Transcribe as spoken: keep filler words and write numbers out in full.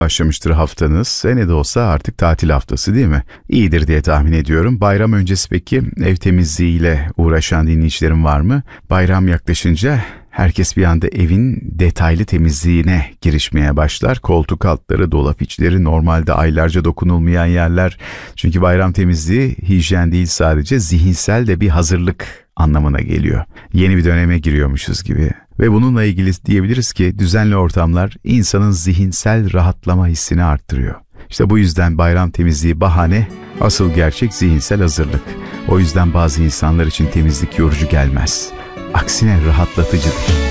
başlamıştır haftanız. E ne de olsa artık tatil haftası değil mi? İyidir diye tahmin ediyorum. Bayram öncesi peki ev temizliğiyle uğraşan dinleyicilerim var mı? Bayram yaklaşınca herkes bir anda evin detaylı temizliğine girişmeye başlar. Koltuk altları, dolap içleri, normalde aylarca dokunulmayan yerler. Çünkü bayram temizliği hijyen değil, sadece zihinsel de bir hazırlık anlamına geliyor. Yeni bir döneme giriyormuşuz gibi. Ve bununla ilgili diyebiliriz ki düzenli ortamlar insanın zihinsel rahatlama hissini arttırıyor. İşte bu yüzden bayram temizliği bahane, asıl gerçek zihinsel hazırlık. O yüzden bazı insanlar için temizlik yorucu gelmez. Aksine rahatlatıcıdır.